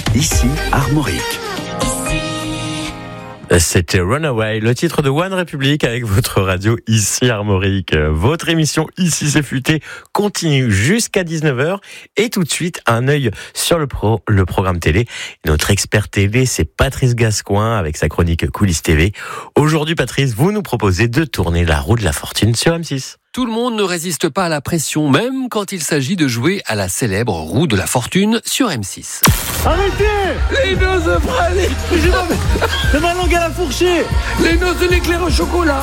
ici Armorique. C'était Runaway, le titre de One Republic avec votre radio ici Armorique. Votre émission Ici c'est futé continue jusqu'à 19h et tout de suite un œil sur le programme télé. Notre expert télé, c'est Patrice Gascoin avec sa chronique Coulisses TV. Aujourd'hui Patrice, vous nous proposez de tourner la roue de la fortune sur M6. Tout le monde ne résiste pas à la pression, même quand il s'agit de jouer à la célèbre roue de la fortune sur M6. Arrêtez! Les noces de pralé! C'est ma langue à la fourchée! Les noces de l'éclair au chocolat!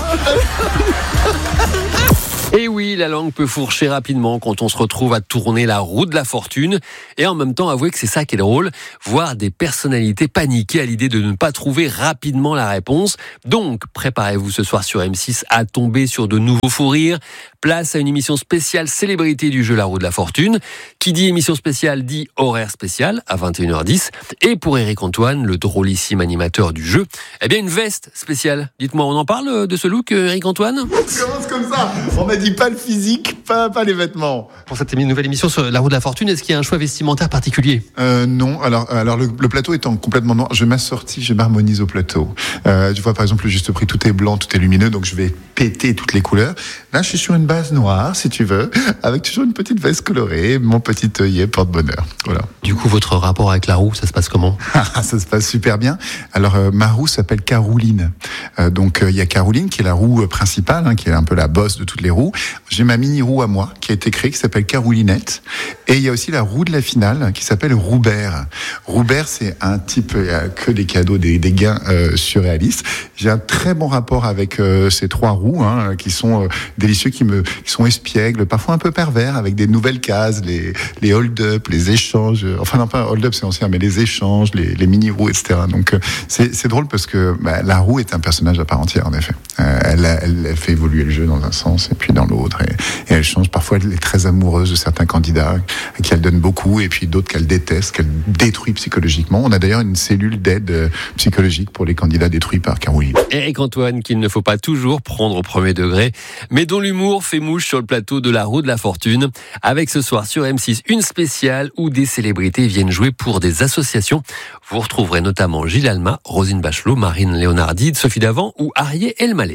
Et oui, la langue peut fourcher rapidement quand on se retrouve à tourner la roue de la fortune. Et en même temps, avouez que c'est ça qui est drôle, voir des personnalités paniquer à l'idée de ne pas trouver rapidement la réponse. Donc, préparez-vous ce soir sur M6 à tomber sur de nouveaux fous rires. Place à une émission spéciale célébrité du jeu La Roue de la Fortune. Qui dit émission spéciale dit horaire spécial à 21h10. Et pour Éric Antoine, le drôlissime animateur du jeu, eh bien une veste spéciale. Dites-moi, on en parle de ce look, Éric Antoine ? On commence comme ça. On m'a dit pas le physique, pas les vêtements. Pour cette nouvelle émission sur La Roue de la Fortune, est-ce qu'il y a un choix vestimentaire particulier ? Non. Alors le plateau étant complètement noir, je m'assortis, je m'harmonise au plateau. Tu vois par exemple le juste prix, tout est blanc, tout est lumineux, donc je vais péter toutes les couleurs. Là, je suis sur une base noire, si tu veux, avec toujours une petite veste colorée, mon petit œillet porte-bonheur. Voilà. Du coup, votre rapport avec la roue, ça se passe comment ? Ça se passe super bien. Alors, ma roue s'appelle Carouline. Donc, il y a Carouline qui est la roue principale, qui est un peu la bosse de toutes les roues. J'ai ma mini-roue à moi, qui a été créée, qui s'appelle Caroulinette. Et il y a aussi la roue de la finale, qui s'appelle Roubert. Roubert, c'est un type, il n'y a que des cadeaux, des gains surréalistes. J'ai un très bon rapport avec ces trois roues, qui sont délicieux, qui sont espiègles, parfois un peu pervers, avec des nouvelles cases, les hold-up, les échanges. Enfin, non, pas hold-up, c'est ancien, mais les échanges, les mini-roues, etc. Donc, c'est drôle parce que la roue est un personnage à part entière, en effet. Elle fait évoluer le jeu dans un sens et puis dans l'autre. Et elle change. Parfois, elle est très amoureuse de certains candidats à qui elle donne beaucoup et puis d'autres qu'elle déteste, qu'elle détruit psychologiquement. On a d'ailleurs une cellule d'aide psychologique pour les candidats détruits par Carouline. Éric Antoine, qu'il ne faut pas toujours prendre au premier degré, mais dont l'humour fait mouche sur le plateau de La Roue de la Fortune, avec ce soir sur M6 une spéciale où des célébrités viennent jouer pour des associations. Vous retrouverez notamment Gilles Alma, Roselyne Bachelot, Marine Léonardi, Sophie Davant ou Arié Elmaleh.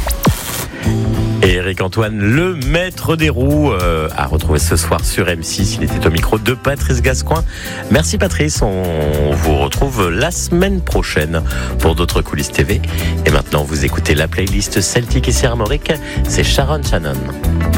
Et Éric Antoine, le maître des roues, à retrouver ce soir sur M6. Il était au micro de Patrice Gascoin. Merci Patrice, on vous retrouve la semaine prochaine pour d'autres coulisses TV. Et maintenant, vous écoutez la playlist Celtic et Armorique, c'est Sharon Shannon.